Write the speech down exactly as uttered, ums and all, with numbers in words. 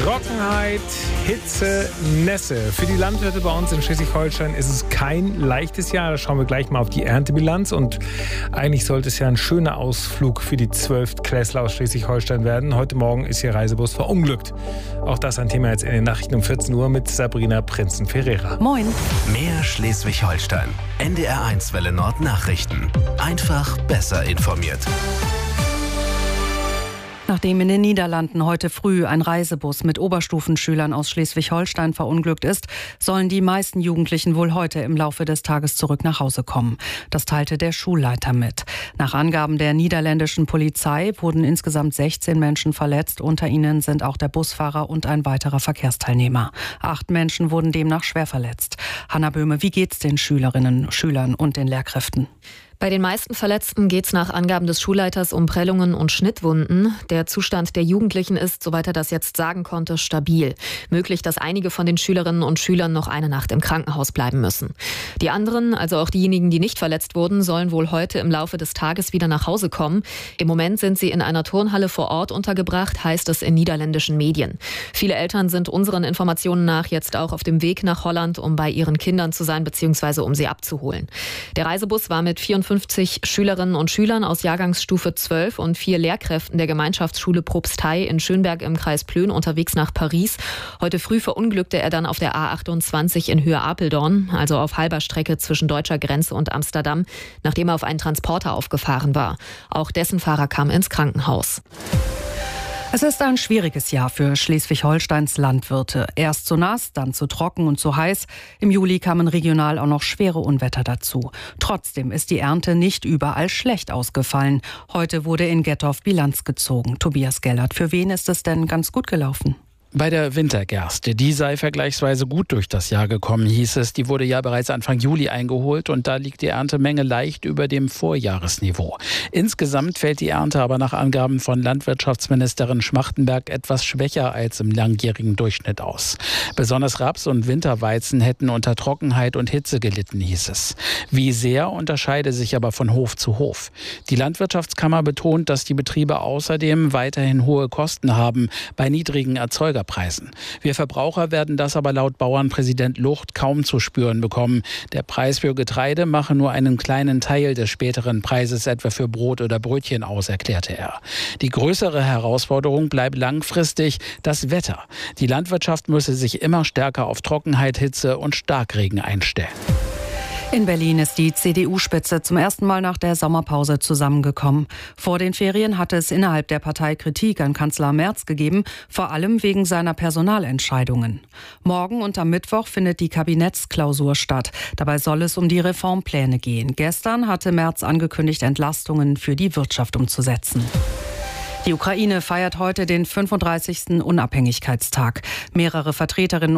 Trockenheit, Hitze, Nässe. Für die Landwirte bei uns in Schleswig-Holstein ist es kein leichtes Jahr. Da schauen wir gleich mal auf die Erntebilanz. Und eigentlich sollte es ja ein schöner Ausflug für die Zwölftklässler aus Schleswig-Holstein werden. Heute Morgen ist ihr Reisebus verunglückt. Auch das ein Thema jetzt in den Nachrichten um vierzehn Uhr mit Sabrina Prinzen-Ferreira. Moin. Mehr Schleswig-Holstein. N D R eins Welle Nord Nachrichten. Einfach besser informiert. Nachdem in den Niederlanden heute früh ein Reisebus mit Oberstufenschülern aus Schleswig-Holstein verunglückt ist, sollen die meisten Jugendlichen wohl heute im Laufe des Tages zurück nach Hause kommen. Das teilte der Schulleiter mit. Nach Angaben der niederländischen Polizei wurden insgesamt sechzehn Menschen verletzt. Unter ihnen sind auch der Busfahrer und ein weiterer Verkehrsteilnehmer. Acht Menschen wurden demnach schwer verletzt. Hanna Böhme, wie geht's den Schülerinnen, Schülern und den Lehrkräften? Bei den meisten Verletzten geht es nach Angaben des Schulleiters um Prellungen und Schnittwunden. Der Zustand der Jugendlichen ist, soweit er das jetzt sagen konnte, stabil. Möglich, dass einige von den Schülerinnen und Schülern noch eine Nacht im Krankenhaus bleiben müssen. Die anderen, also auch diejenigen, die nicht verletzt wurden, sollen wohl heute im Laufe des Tages wieder nach Hause kommen. Im Moment sind sie in einer Turnhalle vor Ort untergebracht, heißt es in niederländischen Medien. Viele Eltern sind unseren Informationen nach jetzt auch auf dem Weg nach Holland, um bei ihren Kindern zu sein bzw. um sie abzuholen. Der Reisebus war mit vierundfünfzig Schülerinnen und Schülern aus Jahrgangsstufe zwölf und vier Lehrkräften der Gemeinschaftsschule Propstei in Schönberg im Kreis Plön unterwegs nach Paris. Heute früh verunglückte er dann auf der A achtundzwanzig in Höhe Apeldoorn, also auf halber Strecke zwischen deutscher Grenze und Amsterdam, nachdem er auf einen Transporter aufgefahren war. Auch dessen Fahrer kam ins Krankenhaus. Es ist ein schwieriges Jahr für Schleswig-Holsteins Landwirte. Erst zu nass, dann zu trocken und zu heiß. Im Juli kamen regional auch noch schwere Unwetter dazu. Trotzdem ist die Ernte nicht überall schlecht ausgefallen. Heute wurde in Gettorf Bilanz gezogen. Tobias Gellert, für wen ist es denn ganz gut gelaufen? Bei der Wintergerste, die sei vergleichsweise gut durch das Jahr gekommen, hieß es. Die wurde ja bereits Anfang Juli eingeholt und da liegt die Erntemenge leicht über dem Vorjahresniveau. Insgesamt fällt die Ernte aber nach Angaben von Landwirtschaftsministerin Schmachtenberg etwas schwächer als im langjährigen Durchschnitt aus. Besonders Raps und Winterweizen hätten unter Trockenheit und Hitze gelitten, hieß es. Wie sehr unterscheide sich aber von Hof zu Hof. Die Landwirtschaftskammer betont, dass die Betriebe außerdem weiterhin hohe Kosten haben bei niedrigen Erzeugerpreisen. Wir Verbraucher werden das aber laut Bauernpräsident Lucht kaum zu spüren bekommen. Der Preis für Getreide mache nur einen kleinen Teil des späteren Preises etwa für Brot oder Brötchen aus, erklärte er. Die größere Herausforderung bleibt langfristig das Wetter. Die Landwirtschaft müsse sich immer stärker auf Trockenheit, Hitze und Starkregen einstellen. In Berlin ist die C D U-Spitze zum ersten Mal nach der Sommerpause zusammengekommen. Vor den Ferien hatte es innerhalb der Partei Kritik an Kanzler Merz gegeben, vor allem wegen seiner Personalentscheidungen. Morgen und am Mittwoch findet die Kabinettsklausur statt. Dabei soll es um die Reformpläne gehen. Gestern hatte Merz angekündigt, Entlastungen für die Wirtschaft umzusetzen. Die Ukraine feiert heute den fünfunddreißigsten Unabhängigkeitstag. Mehrere Vertreterinnen